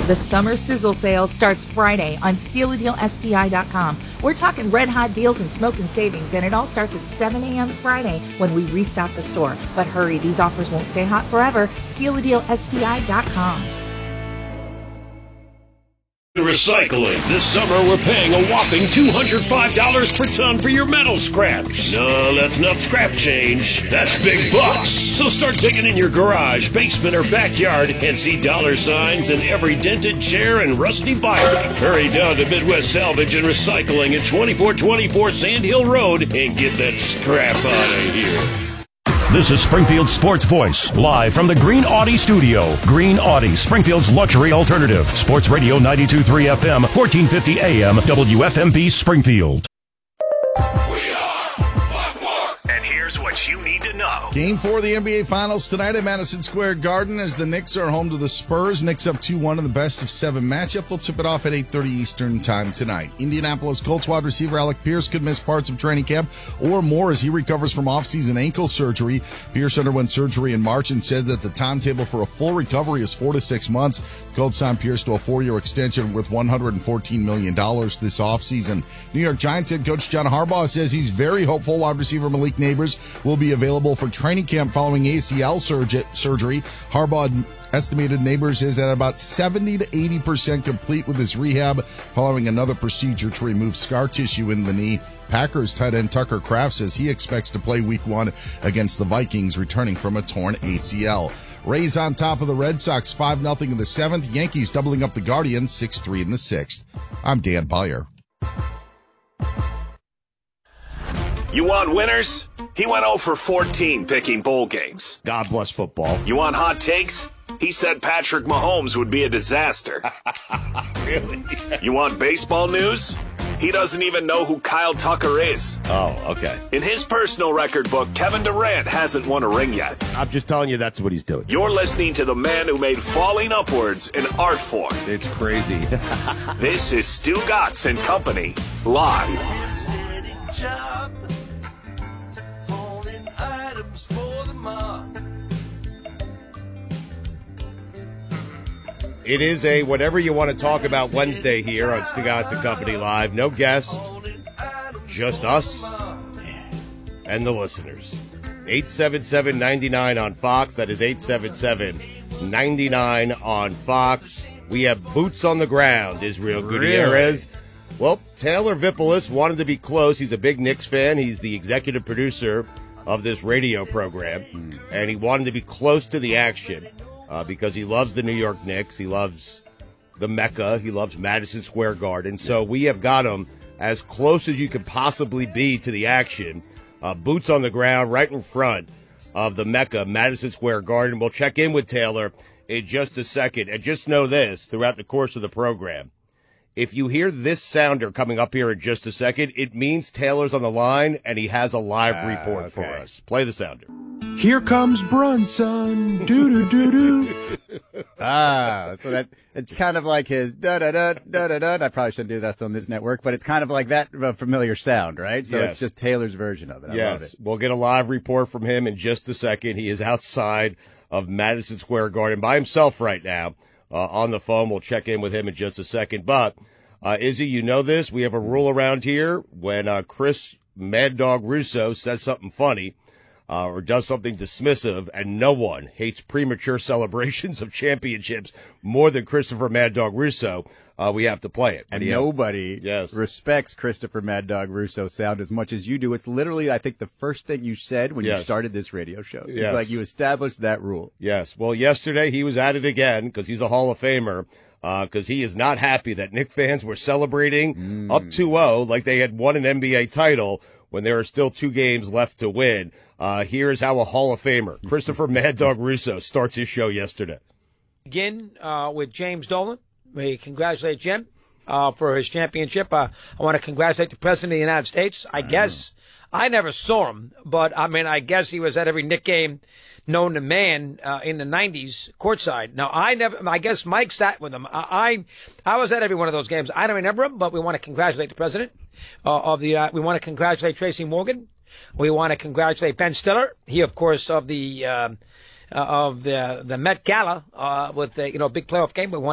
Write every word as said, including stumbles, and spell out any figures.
The summer sizzle sale starts Friday on steal a deal S P I dot com. We're talking red hot deals and smoking savings, and it all starts at seven a.m. Friday when we restock the store. But hurry, these offers won't stay hot forever. steal a deal S P I dot com. Recycling. This summer, we're paying a whopping two hundred five dollars per ton for your metal scraps. No, that's not scrap change. That's big bucks. So start digging in your garage, basement, or backyard and see dollar signs in every dented chair and rusty bike. Hurry down to Midwest Salvage and Recycling at twenty-four twenty-four Sand Hill Road and get that scrap out of here. This is Springfield's Sports Voice, live from the Green Audi studio. Green Audi, Springfield's luxury alternative. Sports Radio ninety-two point three F M, fourteen fifty A M, W F M B Springfield. What you need to know. Game four of the N B A Finals tonight at Madison Square Garden as the Knicks are home to the Spurs. Knicks up two one in the best of seven matchup. They'll tip it off at eight thirty Eastern time tonight. Indianapolis Colts wide receiver Alec Pierce could miss parts of training camp or more as he recovers from offseason ankle surgery. Pierce underwent surgery in March and said that the timetable for a full recovery is four to six months. Colts signed Pierce to a four-year extension worth one hundred fourteen million dollars this offseason. New York Giants head coach John Harbaugh says he's very hopeful wide receiver Malik Nabers will be available for training camp following A C L surg- surgery. Harbaugh estimated Nabers is at about seventy to eighty percent complete with his rehab following another procedure to remove scar tissue in the knee. Packers tight end Tucker Kraft says he expects to play week one against the Vikings, returning from a torn A C L. Rays on top of the Red Sox five nothing in the seventh. Yankees doubling up the Guardians six three in the sixth. I'm Dan Beyer. You want winners? He went oh for fourteen picking bowl games. God bless football. You want hot takes? He said Patrick Mahomes would be a disaster. Really? You want baseball news? He doesn't even know who Kyle Tucker is. Oh, okay. In his personal record book, Kevin Durant hasn't won a ring yet. I'm just telling you that's what he's doing. You're listening to the man who made falling upwards an art form. It's crazy. This is Stu Gatz and Company, live. It is a whatever you want to talk about Wednesday here on Stu Gatz and Company Live. No guest, just us and the listeners. eight seven seven, nine nine on Fox. That is eight seven seven, nine nine on Fox. We have boots on the ground, Israel Gutierrez. Really? Well, Taylor Vippolis wanted to be close. He's a big Knicks fan. He's the executive producer of this radio program, mm. and he wanted to be close to the action. Uh, because he loves the New York Knicks. He loves the Mecca. He loves Madison Square Garden. So we have got him as close as you could possibly be to the action. Uh, boots on the ground right in front of the Mecca, Madison Square Garden. We'll check in with Taylor in just a second. And just know this, throughout the course of the program, if you hear this sounder coming up here in just a second, it means Taylor's on the line and he has a live uh, report okay. for us. Play the sounder. Here comes Brunson. Doo doo doo doo. Ah, so that it's kind of like his da da da da da da. I probably shouldn't do that on this network, but it's kind of like that uh, familiar sound, right? So yes. It's just Taylor's version of it. I yes. love it. We'll get a live report from him in just a second. He is outside of Madison Square Garden by himself right now uh, on the phone. We'll check in with him in just a second. But uh, Izzy, you know this. We have a rule around here when uh, Chris Mad Dog Russo says something funny. Uh, or does something dismissive, and no one hates premature celebrations of championships more than Christopher Mad Dog Russo. Uh, we have to play it. And nobody yes. respects Christopher Mad Dog Russo sound as much as you do. It's literally, I think, the first thing you said when yes. you started this radio show. Yes. It's like you established that rule. Yes. Well, yesterday he was at it again because he's a Hall of Famer. Because uh, he is not happy that Knicks fans were celebrating mm. up two oh like they had won an N B A title when there are still two games left to win. Uh, here's how a Hall of Famer, Christopher Mad Dog Russo, starts his show yesterday. Begin uh, with James Dolan. We congratulate Jim uh, for his championship. Uh, I want to congratulate the President of the United States. I guess I never saw him, but I mean, I guess he was at every Knick game known to man uh, in the nineties courtside. Now, I never, I guess Mike sat with him. I, I, I was at every one of those games. I don't remember him, but we want to congratulate the President uh, of the, uh, we want to congratulate Tracy Morgan. We want to congratulate Ben Stiller. He, of course, of the uh, uh, of the the Met Gala uh, with the you know big playoff game. We want